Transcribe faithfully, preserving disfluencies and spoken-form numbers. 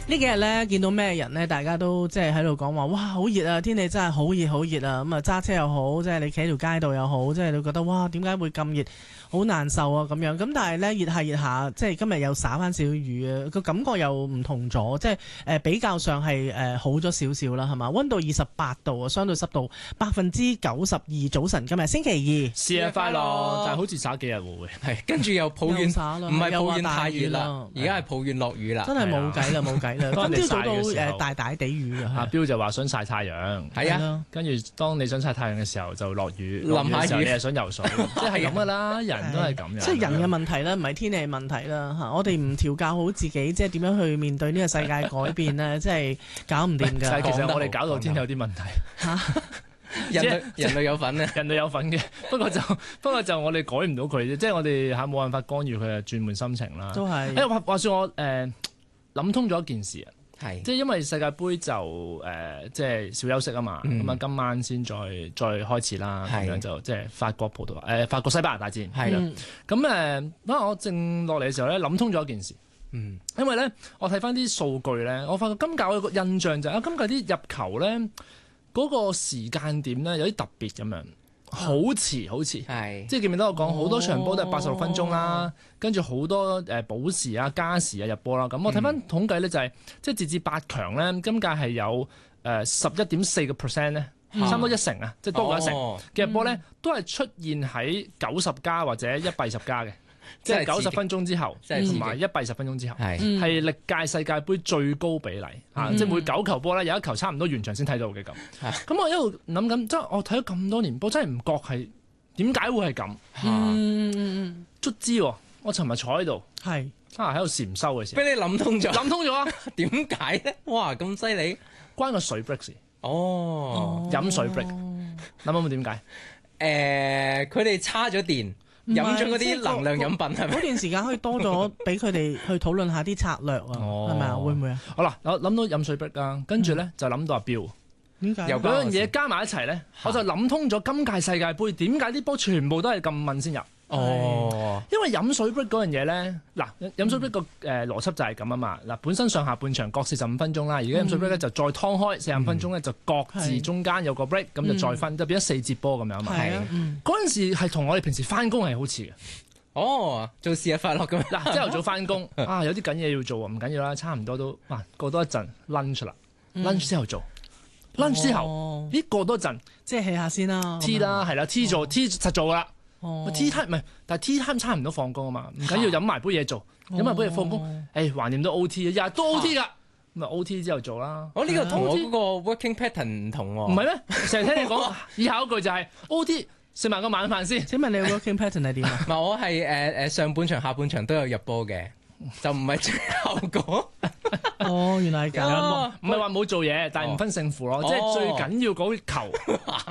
呢幾日咧見到咩人咧，大家都即係喺度講話，哇好熱啊！天氣真係好熱好熱啊！咁啊揸車又好，即係你企喺條街度又好，即係你覺得哇點解會咁熱，好難受啊咁樣。咁但係咧熱下熱下，即係今日又灑翻少少雨啊，個感覺又唔同咗，即係誒、呃、比較上係誒、呃、好咗少少啦，係嘛？溫度二十八度啊，相對濕度百分之九十二。早晨今日星期二， 節日快樂，但係好似灑幾日喎會， 係跟住又抱怨，唔係抱怨太熱啦，而家係抱怨落雨啦， 真係冇計啦冇計啦。今朝早到誒大大地雨啊， 阿標就話想曬太陽， 係啊， 跟住當你想曬太陽嘅時候就落雨， 淋下雨， 你係想游水，即係咁噶啦，人都係咁樣。 即係人嘅問題啦，唔係天氣問題啦嚇。我哋唔調教好自己，即係點樣去面對呢個世界改變咧，即係搞唔掂㗎。 但係其實我哋搞到天氣有啲問題嚇。 人類人類有份咧， 人類有份嘅，不過就不過就我哋改唔到佢啫，即係我哋嚇冇辦法干預佢啊，轉換心情啦。 都係。 誒話話説我誒諗、呃、通咗一件事啊， 係即係因為世界盃就誒、呃、即係小休息啊嘛，咁啊、嗯、今晚先再再開始啦，咁樣就即係法國葡萄牙誒、呃、法國西班牙大戰係啦。咁誒，當、呃、我靜落嚟嘅時候咧，諗通咗一件事。嗯，因為咧我睇翻啲數據咧，我發覺今屆有個印象就係、是、啊，今屆啲入球咧。嗰個時間點咧有啲特別咁樣，好遲好遲，係即係記唔記得我講好多場波都係八十六分鐘啦，跟住好多誒補時啊、加時啊入波啦。咁我睇翻統計咧就係、是，即係截至八強咧，今屆係有誒十一點四個 percent 咧，差唔多一成啊，即係多過一成嘅入波咧，都係出現喺九十加或者一百二十加嘅。即係九十分鐘之後，同埋一百二十分鐘之後，係係歷屆世界盃最高比例嚇，嗯、即係每九球波咧有一球差唔多完場先睇到嘅咁。咁、嗯、我一路諗緊，即係我睇咗咁多年波，真係唔覺係點解會係咁。嗯，卒之喎，我尋日坐喺度，係啊喺度禪修嘅時候， 俾你諗通咗， 諗通咗啊？ 點解咧？哇，咁犀利！ 關個水 break 事。 哦， 飲水 break， 諗諗點解？誒、 呃，佢哋叉咗電。飲咗嗰啲能量飲品係咪？ 嗰段時間可以多咗俾佢哋去討論下啲策略啊，係咪啊？會唔會啊？ 好啦，我諗到飲水 break 啊，跟住咧就諗到阿標， 點解？ 由嗰樣嘢加埋一齊咧，我就諗通咗今屆世界盃點解啲波全部都係咁問先入。哦，因為飲水 break 嗰樣嘢咧，嗱飲水 break 個誒邏輯就係咁啊嘛。嗱本身上下半場各四十五分鐘啦，而家飲水 break 咧就再劏開四十五分鐘咧，就各自中間有個 break，咁就再分，就變咗四節波咁樣啊嘛。係啊，嗰陣時係同我哋平時翻工係好似嘅。哦，做事日快樂咁。嗱，朝頭早翻工啊，有啲緊嘢要做啊，唔緊要啦，差唔多都啊過多一陣 lunch 啦 ，lunch 之後做 lunch 之後，咦過多陣即係 hea 下先啦。 T 啦，係啦 T 做 T 實做啦。哦、Tea time 唔係，但係 tea time 差唔多放工啊嘛，唔緊要飲埋杯嘢做，飲埋、哦、杯嘢放工，誒橫掂都 O T 啊，日日都 O T 㗎，咁啊 O T 之後做啦。 我呢、哦呢個同我嗰個 working pattern 唔同喎。唔係咩？成日聽你講，以下一句就係、是、O T 食埋個晚飯先。 請問你 working pattern 係點啊？ 唔係我係誒誒上半場下半場都有入波嘅，就唔係最後嗰。 哦，原來係咁， 唔係話冇做嘢，但係唔分勝負咯，哦、即係最緊要嗰球。